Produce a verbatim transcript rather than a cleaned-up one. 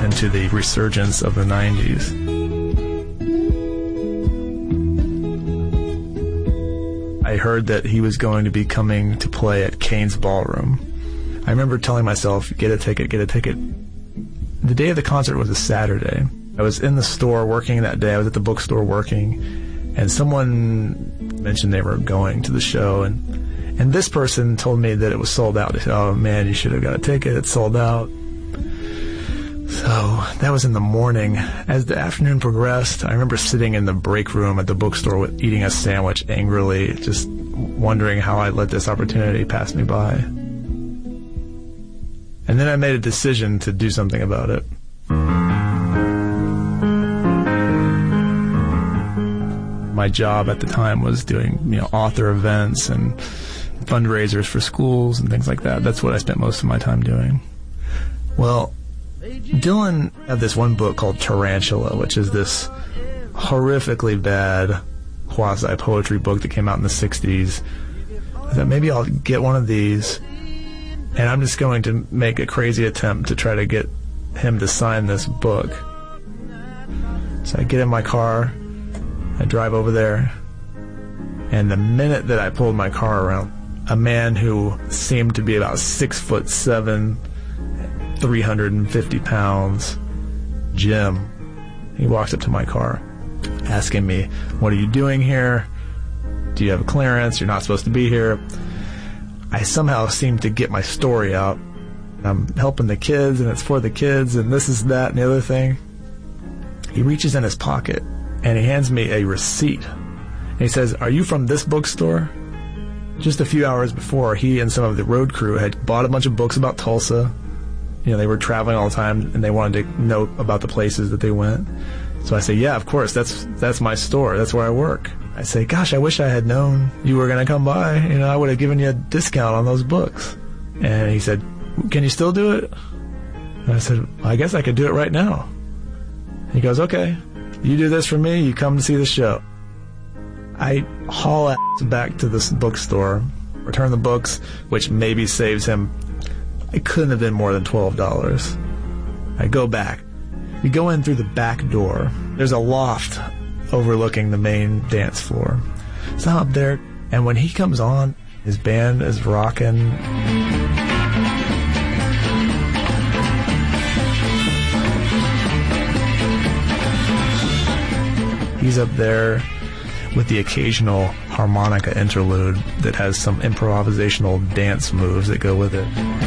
into the resurgence of the nineties. I heard that he was going to be coming to play at Kane's Ballroom. I remember telling myself, get a ticket, get a ticket. The day of the concert was a Saturday. I was in the store working that day. I was at the bookstore working, and someone mentioned they were going to the show, and and this person told me that it was sold out. They said, oh man, you should have got a ticket, it's sold out. So that was in the morning. As the afternoon progressed, I remember sitting in the break room at the bookstore with, eating a sandwich angrily, just wondering how I let this opportunity pass me by. And then I made a decision to do something about it. My job at the time was doing, you know, author events and fundraisers for schools and things like that. That's what I spent most of my time doing. Well, Dylan had this one book called Tarantula, which is this horrifically bad quasi-poetry book that came out in the sixties. I thought maybe I'll get one of these, and I'm just going to make a crazy attempt to try to get him to sign this book. So I get in my car, I drive over there, and the minute that I pulled my car around, a man who seemed to be about six foot seven, three hundred fifty pounds, Jim, he walks up to my car, asking me, what are you doing here? Do you have a clearance? You're not supposed to be here. I somehow seem to get my story out. I'm helping the kids, and it's for the kids, and this is that and the other thing. He reaches in his pocket, and he hands me a receipt. And he says, are you from this bookstore? Just a few hours before, he and some of the road crew had bought a bunch of books about Tulsa. You know, they were traveling all the time, and they wanted to know about the places that they went. So I say, yeah, of course, that's that's my store. That's where I work. I say, gosh, I wish I had known you were going to come by. You know, I would have given you a discount on those books. And he said, can you still do it? And I said, well, I guess I could do it right now. He goes, okay, you do this for me, you come to see the show. I haul ass back to this bookstore, return the books, which maybe saves him, it couldn't have been more than twelve dollars. I go back. We go in through the back door. There's a loft overlooking the main dance floor. So I'm up there, and when he comes on, his band is rocking. He's up there with the occasional harmonica interlude that has some improvisational dance moves that go with it.